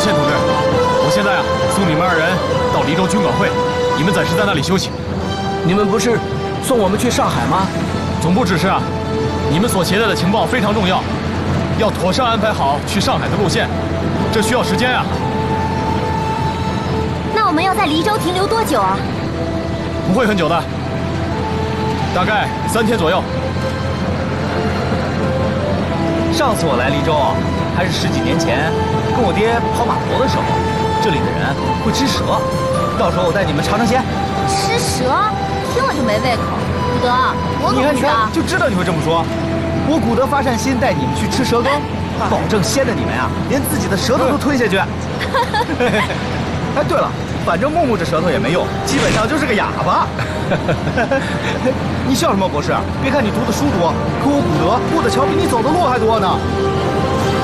宪同志，我现在送你们2人到黎州军管会，你们暂时在那里休息。 你们不是送我们去上海吗？ 总部指示你们所携带的情报非常重要，要妥善安排好去上海的路线，这需要时间那我们要在黎州停留多久啊？ 不会很久的，大概3天左右。 上次我来黎州还是10几年前，跟我爹跑码头的时候，这里的人会吃蛇，到时候我带你们尝尝鲜。 吃蛇？听了就没胃口。古德，我可不去啊！ 就知道你会这么说。我古德发善心带你们去吃蛇羹，保证鲜的你们连自己的舌头都吞下去。哎，对了，反正木木这舌头也没用，基本上就是个哑巴。你笑什么，博士？别看你读的书多，可我古德过的桥比你走的路还多呢。